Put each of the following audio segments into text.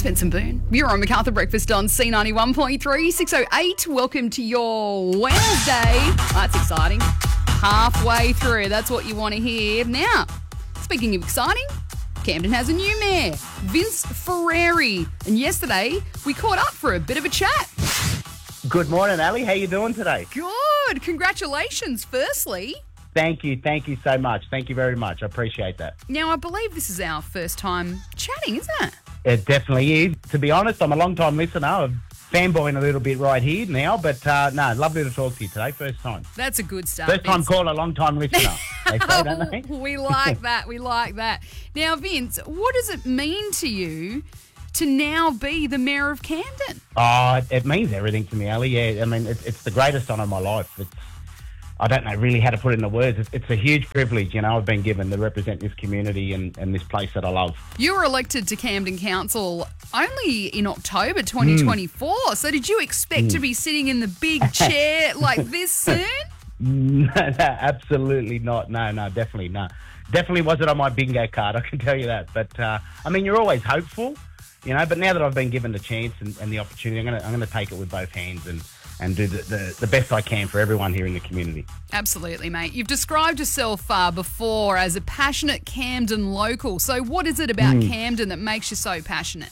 Vince and Boone. You're on MacArthur Breakfast on C91.3, 6:08. Welcome to your Wednesday. That's exciting. Halfway through, that's what you want to hear. Now, speaking of exciting, Camden has a new mayor, Vince Ferrari. And yesterday, we caught up for a bit of a chat. Good morning, Ali. How you doing today? Good. Congratulations, firstly. Thank you so much. Thank you very much. I appreciate that. Now, I believe this is our first time chatting, isn't it? It definitely is. To be honest, I'm a long-time listener. I'm fanboying a little bit right here now, but no, lovely to talk to you today. First time. That's a good start. First time caller, long-time listener. They say, don't they? We like that. We like that. Now, Vince, what does it mean to you to now be the Mayor of Camden? Oh, it means everything to me, Ali. Yeah, I mean, it's the greatest honour of my life. I don't know really how to put it into words. It's a huge privilege, I've been given to represent this community and this place that I love. You were elected to Camden Council only in October 2024. So did you expect to be sitting in the big chair like this soon? No, absolutely not. No, definitely not. Definitely wasn't on my bingo card, I can tell you that. But, you're always hopeful, but now that I've been given the chance and the opportunity, I'm going to take it with both hands and do the best I can for everyone here in the community. Absolutely, mate. You've described yourself before as a passionate Camden local. So what is it about Camden that makes you so passionate?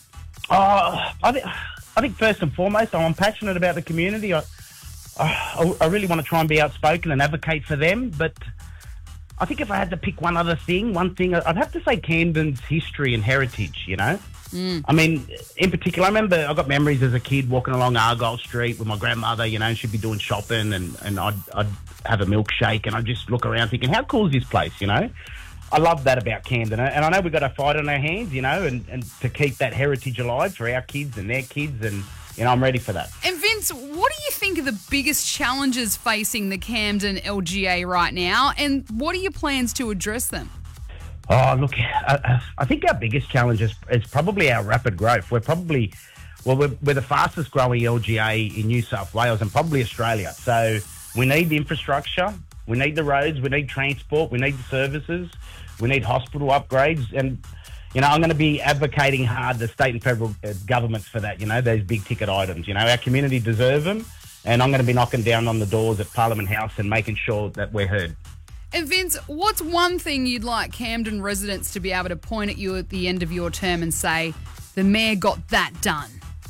I think first and foremost, I'm passionate about the community. I really want to try and be outspoken and advocate for them. But I think if I had to pick one thing, I'd have to say Camden's history and heritage, I mean, in particular, I remember I got memories as a kid walking along Argyle Street with my grandmother, and she'd be doing shopping and I'd have a milkshake and I'd just look around thinking, how cool is this place, I love that about Camden. And I know we've got a fight on our hands, and to keep that heritage alive for our kids and their kids, and, I'm ready for that. And Vince, what do you think are the biggest challenges facing the Camden LGA right now, and what are your plans to address them? Oh, look, I think our biggest challenge is probably our rapid growth. We're the fastest growing LGA in New South Wales and probably Australia. So we need the infrastructure, we need the roads, we need transport, we need the services, we need hospital upgrades. And, I'm going to be advocating hard the state and federal governments for that, those big ticket items. Our community deserve them, and I'm going to be knocking down on the doors at Parliament House and making sure that we're heard. And Vince, what's one thing you'd like Camden residents to be able to point at you at the end of your term and say, the mayor got that done?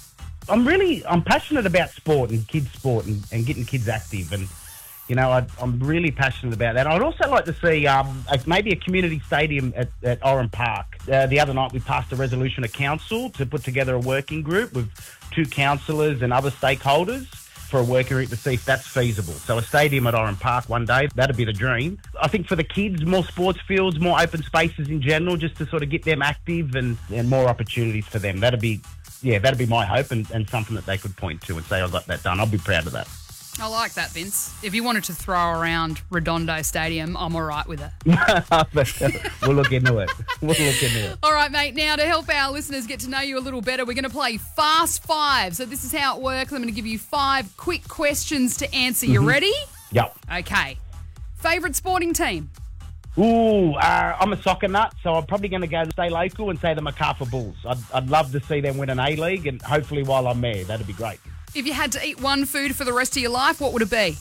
I'm passionate about sport and kids sport and getting kids active. And, I'm really passionate about that. I'd also like to see maybe a community stadium at Oran Park. The other night we passed a resolution of council to put together a working group with 2 councillors and other stakeholders for a working group to see if that's feasible. So a stadium at Oran Park one day, that'd be the dream. I think for the kids, more sports fields, more open spaces in general, just to sort of get them active and more opportunities for them. That'd be my hope and something that they could point to and say, I got that done. I'll be proud of that. I like that, Vince. If you wanted to throw around Redondo Stadium, I'm all right with it. We'll look into it. All right, mate. Now, to help our listeners get to know you a little better, we're going to play Fast Five. So this is how it works. I'm going to give you 5 quick questions to answer. You ready? Yep. Okay. Favourite sporting team? I'm a soccer nut, so I'm probably going to go stay local and say the MacArthur Bulls. I'd love to see them win an A-League, and hopefully while I'm there, that'd be great. If you had to eat one food for the rest of your life, what would it be?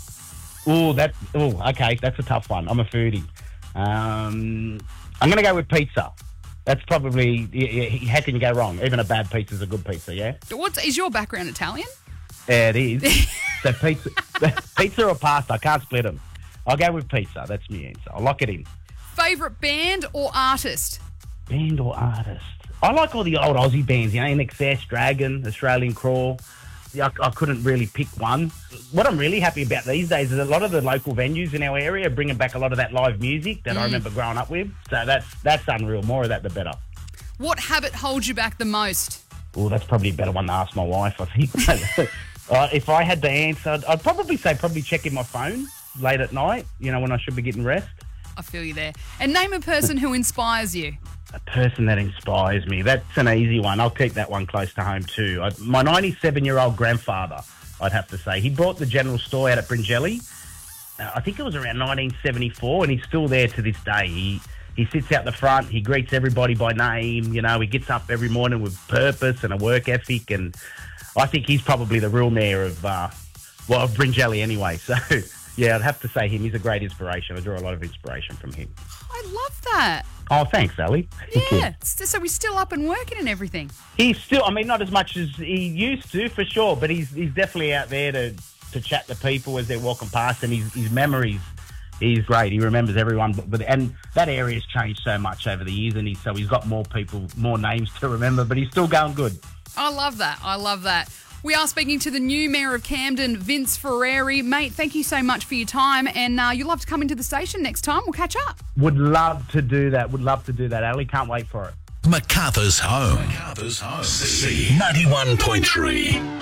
Okay, that's a tough one. I'm a foodie. I'm going to go with pizza. That's probably, how can you go wrong? Even a bad pizza's a good pizza, yeah? Is your background Italian? Yeah, it is. So pizza or pasta, I can't split them. I'll go with pizza. That's my answer. I'll lock it in. Favourite band or artist? Band or artist? I like all the old Aussie bands, INXS, Dragon, Australian Crawl. I couldn't really pick one. What I'm really happy about these days is a lot of the local venues in our area are bringing back a lot of that live music that I remember growing up with. So that's unreal. More of that, the better. What habit holds you back the most? That's probably a better one to ask my wife, I think. If I had to answer, I'd probably say checking my phone late at night, when I should be getting rest. I feel you there. And name a person who inspires you. A person that inspires me. That's an easy one. I'll keep that one close to home too. My 97-year-old grandfather, I'd have to say. He brought the general store out at Bringelly. I think it was around 1974, and he's still there to this day. He sits out the front. He greets everybody by name. You know, he gets up every morning with purpose and a work ethic. And I think he's probably the real mayor of Bringelly anyway. So, yeah, I'd have to say him. He's a great inspiration. I draw a lot of inspiration from him. I love that. Oh, thanks, Ali. Yeah. So he's still up and working and everything. He's still, I mean, not as much as he used to, for sure, but he's definitely out there to chat to people as they're walking past, and his memories, he's great. He remembers everyone, and that area's changed so much over the years, and so he's got more people, more names to remember, but he's still going good. I love that. We are speaking to the new Mayor of Camden, Vince Ferreri. Mate, thank you so much for your time, and you'll have to come into the station next time. We'll catch up. Would love to do that, Ali. Can't wait for it. MacArthur's Home. C91.3.